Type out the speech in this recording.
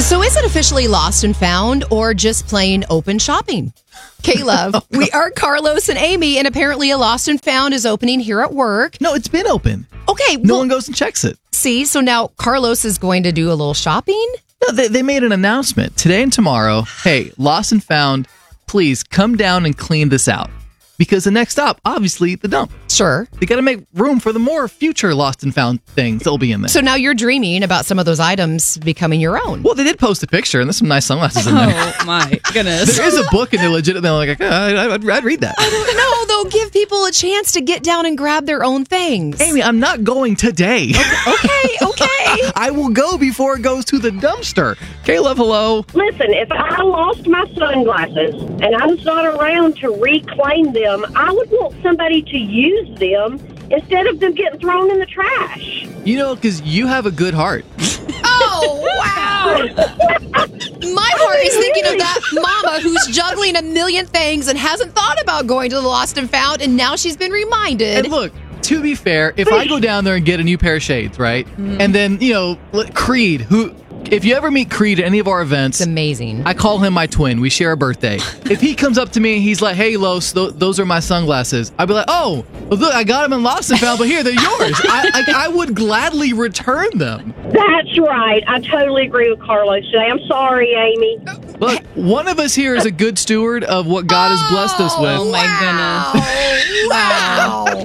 So is it officially lost and found or just plain open shopping? Caleb, we are Carlos and Amy, and apparently a lost and found is opening here at work. No, it's been open. Okay. No one goes and checks it. See, so now Carlos is going to do a little shopping? No, they made an announcement today and tomorrow. Hey, lost and found, please come down and clean this out. Because the next stop, obviously, the dump. Sure. They got to make room for the more future lost and found things that'll be in there. So now you're dreaming about some of those items becoming your own. Well, they did post a picture, and there's some nice sunglasses in there. Oh, my goodness. There is a book, and they're legit. They're like, I'd read that. No, they'll give people a chance to get down and grab their own things. Amy, I'm not going today. Okay. I will go before it goes to the dumpster. Caleb, hello. Listen, if I lost my sunglasses and I was not around to reclaim them, I would want somebody to use them instead of them getting thrown in the trash. You know, because you have a good heart. Oh, wow. My heart is thinking of that mama who's juggling a million things and hasn't thought about going to the lost and found, and now she's been reminded. And look, to be fair, if I go down there and get a new pair of shades, right? And then, Creed, who... If you ever meet Creed at any of our events, It's amazing. I call him my twin. We share a birthday. If he comes up to me and he's like, hey, Los, those are my sunglasses, I'd be like, oh, well, look, I got them in Lost and Found, but here, they're yours. I would gladly return them. That's right. I totally agree with Carlos today. I'm sorry, Amy. Look, one of us here is a good steward of what God has blessed us with. Oh, my goodness. Wow.